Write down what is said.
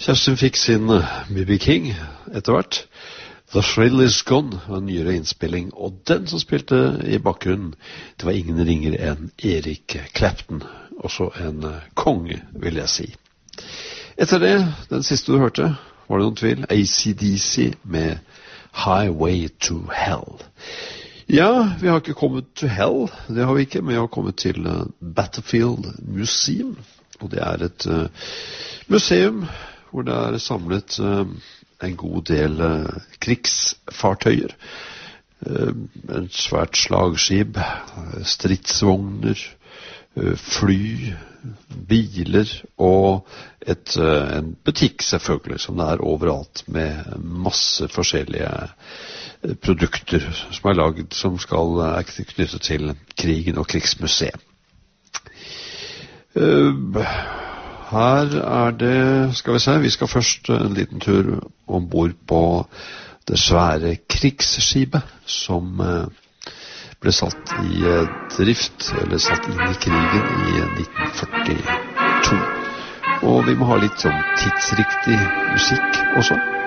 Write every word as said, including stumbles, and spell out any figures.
Kjerstin fikk sin B B King etter hvert. The Thrill Is Gone var en nyere innspilling, og den som spilte i bakgrunnen, det var ingen ringer enn Eric Clapton, også en konge, vil jeg si. Etter det, den siste du hørte, var det noen tvil, A C D C med Highway to Hell. Ja, vi har ikke kommet til Hell, det har vi ikke, men vi har kommet til uh, Battlefield Museum, og det er et uh, museum hvor det er samlet uh, en god del uh, krigsfartøyer, uh, en svært slagskip, uh, stridsvogner, uh, fly, biler og et, uh, en butikk selvfølgelig, som det er overalt med masse forskjellige uh, produkter som er laget, som skal uh, knytte til krigen og krigsmuseet. Uh, Her er det, skal vi se, vi skal først en liten tur ombord på det svære krigsskipet som ble satt i drift, eller satt inn i krigen i nitten førtito. Og vi må ha litt sånn tidsriktig musikk også.